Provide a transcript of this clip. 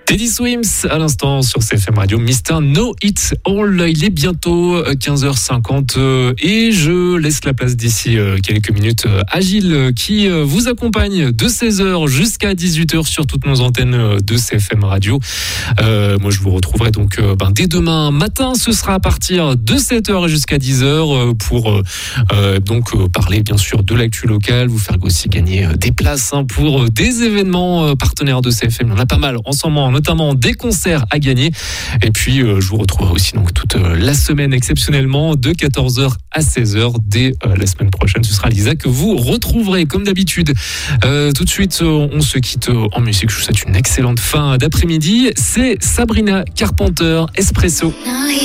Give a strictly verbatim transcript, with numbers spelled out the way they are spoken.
Teddy Swims à l'instant sur C F M Radio, Mister Know It All. Il est bientôt quinze heures cinquante et je laisse la place d'ici quelques minutes à Gilles qui vous accompagne de seize heures jusqu'à dix-huit heures sur toutes nos antennes de C F M Radio. Euh, moi je vous retrouverai donc ben, dès demain matin, ce sera à partir de sept heures jusqu'à dix heures pour euh, donc parler bien sûr de l'actu locale, vous faire aussi gagner des places hein, pour des événements partenaires de C F M. Il y en a pas mal en ce moment, notamment des concerts à gagner. Et puis, euh, je vous retrouverai aussi donc toute euh, la semaine exceptionnellement de quatorze heures à seize heures. Dès euh, la semaine prochaine, ce sera Lisa que vous retrouverez comme d'habitude. Euh, tout de suite, euh, on se quitte euh, en musique. Je vous souhaite une excellente fin d'après-midi. C'est Sabrina Carpenter, Espresso.